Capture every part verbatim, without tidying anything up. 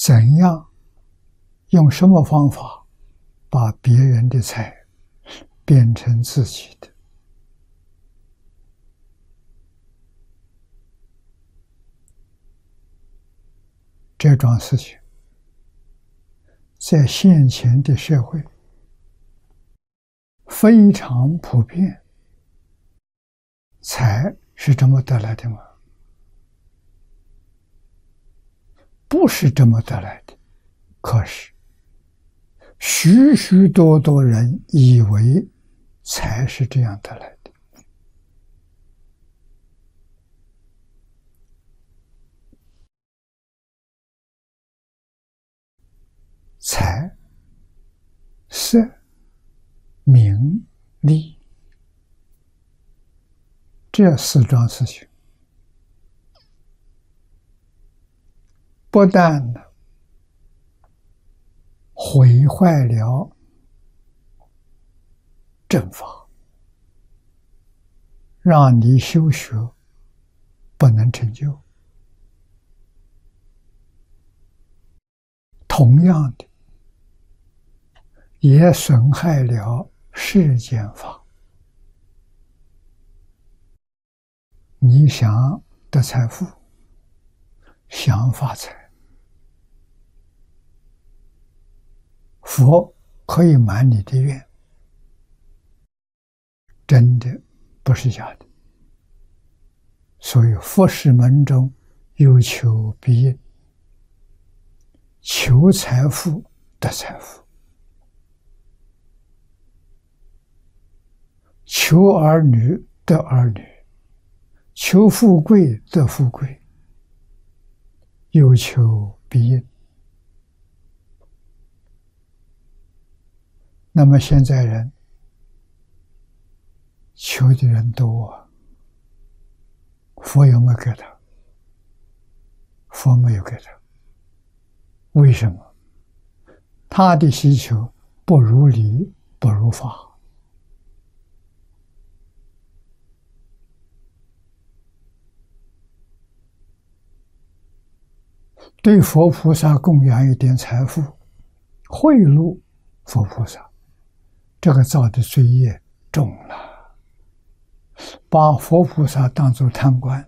怎样用什么方法把别人的财变成自己的？这桩事情在现前的社会非常普遍。财是这么得来的吗？不是这么得来的。可是许许多多人以为财是这样得来的。财、色、名、利，这四桩事情，不但毁坏了正法，让你修学不能成就，同样的也损害了世间法。你想得财富，想发财，佛可以满你的愿，真的不是假的。所以佛事门中有求必应，求财富得财富，求儿女得儿女，求富贵得富贵，有求必应。那么现在人求的人多啊，佛有没有给他？佛没有给他。为什么？他的需求不如理，不如法。对佛菩萨供养一点财富，贿赂佛菩萨，这个造的罪业重了。把佛菩萨当作贪官，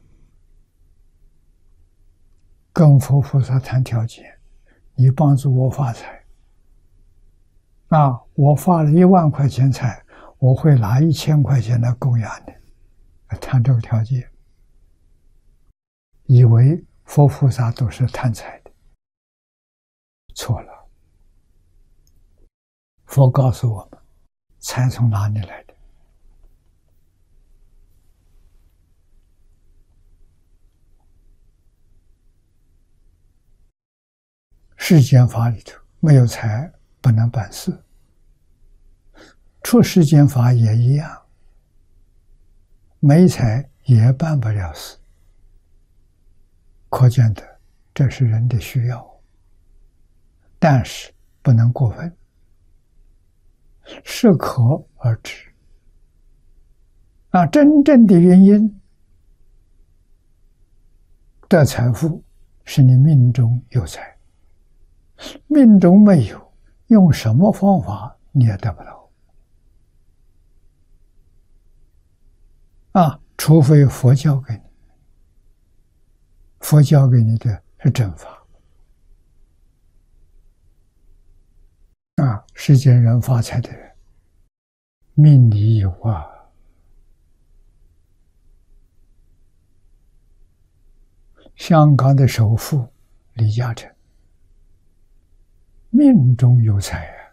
跟佛菩萨谈条件，你帮助我发财，那我发了一万块钱财，我会拿一千块钱来供养你，谈这个条件，以为佛菩萨都是贪财的，错了。佛告诉我们，财从哪里来的？世间法里头没有财不能办事，出世间法也一样，没财也办不了事。可见的，这是人的需要，但是不能过分，适可而止。啊，真正的原因得财富，是你命中有财。命中没有，用什么方法你也得不到啊！除非佛教给你，佛教给你的是正法啊！世间人发财的人，命里有啊。香港的首富李嘉诚，命中有财啊，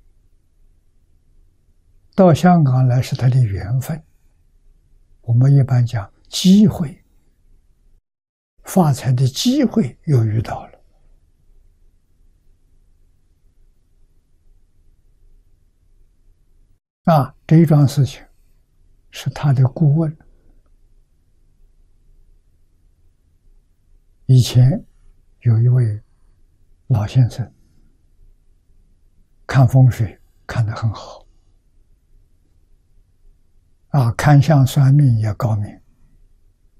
到香港来是他的缘分。我们一般讲机会，发财的机会又遇到了啊！这一桩事情是他的顾问，以前有一位老先生，看风水看得很好啊，看相算命也高明